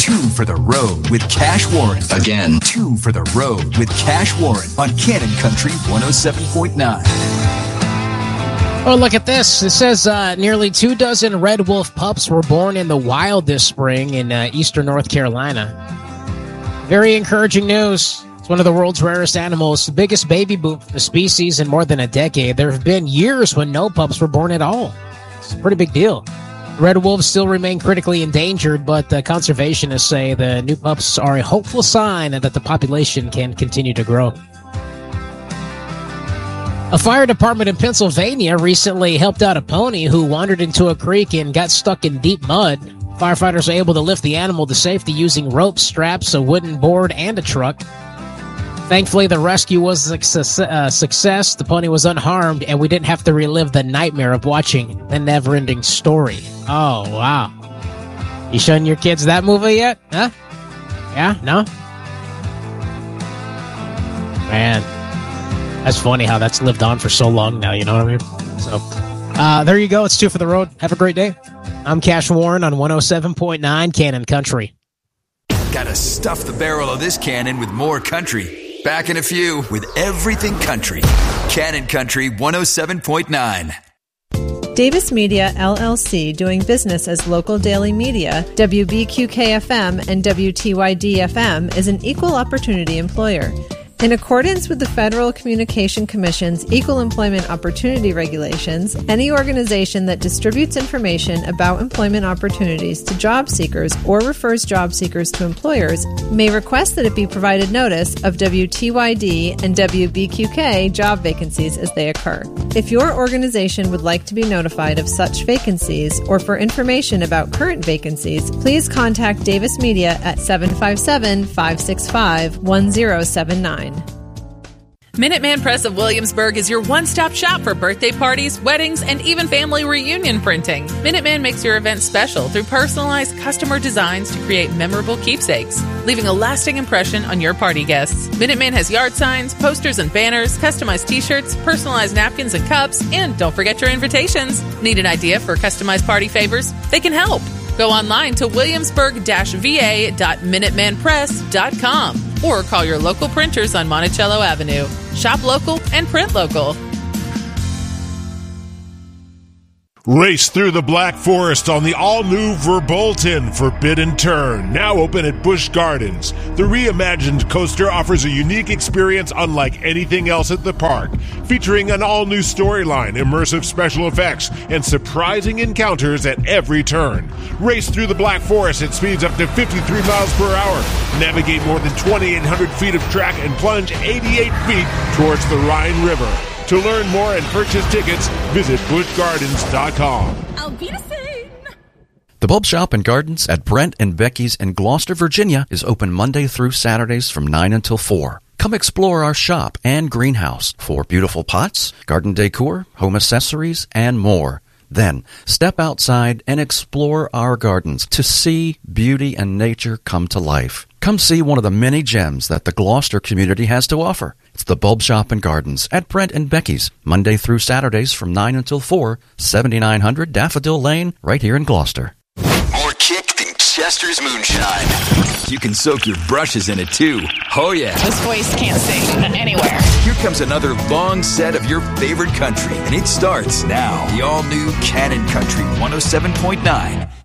Two for the road with Cash Warren. Again, two for the road with Cash Warren on Cannon Country 107.9. Oh, look at this. It says nearly 24 red wolf pups were born in the wild this spring in eastern North Carolina. Very encouraging news. It's one of the world's rarest animals, the biggest baby boom for the species in more than a decade. There have been years when no pups were born at all. It's a pretty big deal. Red wolves still remain critically endangered, but conservationists say the new pups are a hopeful sign that the population can continue to grow. A fire department in Pennsylvania recently helped out a pony who wandered into a creek and got stuck in deep mud. Firefighters were able to lift the animal to safety using ropes, straps, a wooden board, and a truck. Thankfully, the rescue was a success. The pony was unharmed, and we didn't have to relive the nightmare of watching The Never-Ending Story. Oh, wow. You showing your kids that movie yet? Huh? Yeah? No? Man, that's funny how that's lived on for so long now, you know what I mean? So, there you go. It's two for the road. Have a great day. I'm Cash Warren on 107.9 Cannon Country. Gotta stuff the barrel of this cannon with more country. Back in a few with Everything Country. Cannon Country 107.9. Davis Media, LLC, doing business as local daily media, WBQK-FM and WTYD-FM, is an equal opportunity employer. In accordance with the Federal Communication Commission's Equal Employment Opportunity Regulations, any organization that distributes information about employment opportunities to job seekers or refers job seekers to employers may request that it be provided notice of WTYD and WBQK job vacancies as they occur. If your organization would like to be notified of such vacancies or for information about current vacancies, please contact Davis Media at 757-565-1079. Minuteman Press of Williamsburg is your one-stop shop for birthday parties, weddings, and even family reunion printing. Minuteman makes your event special through personalized customer designs to create memorable keepsakes, leaving a lasting impression on your party guests. Minuteman has yard signs, posters and banners, customized t-shirts, personalized napkins and cups, and don't forget your invitations. Need an idea for customized party favors? They can help. Go online to williamsburg-va.minutemanpress.com or call your local printers on Monticello Avenue. Shop local and print local. Race through the Black Forest on the all-new Verbolten Forbidden Turn, now open at Busch Gardens. The reimagined coaster offers a unique experience unlike anything else at the park, featuring an all-new storyline, immersive special effects, and surprising encounters at every turn. Race through the Black Forest at speeds up to 53 miles per hour. Navigate more than 2,800 feet of track and plunge 88 feet towards the Rhine River. To learn more and purchase tickets, visit buschgardens.com. Auf Wiedersehen! The Bulb Shop and Gardens at Brent and Becky's in Gloucester, Virginia is open Monday through Saturdays from 9 until 4. Come explore our shop and greenhouse for beautiful pots, garden decor, home accessories, and more. Then, step outside and explore our gardens to see beauty and nature come to life. Come see one of the many gems that the Gloucester community has to offer. It's the Bulb Shop and Gardens at Brent and Becky's, Monday through Saturdays from 9 until 4, 7900 Daffodil Lane, right here in Gloucester. More kick than Chester's Moonshine. You can soak your brushes in it, too. Oh, yeah. This voice can't sing anywhere. Here comes another long set of your favorite country, and it starts now. The all-new Cannon Country 107.9.